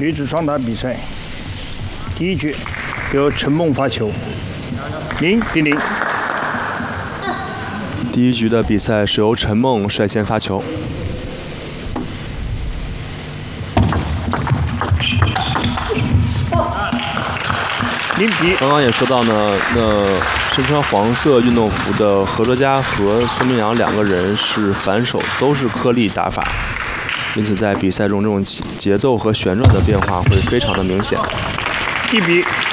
女子双打比赛，第一局由陈梦发球，0-0。 第一局的比赛是由陈梦率先发球。 0-1。 刚刚也说到呢，身穿黄色运动服的何卓佳和孙明阳两个人是反手都是颗粒打法，因此在比赛中这种节奏和旋转的变化会非常的明显。 1比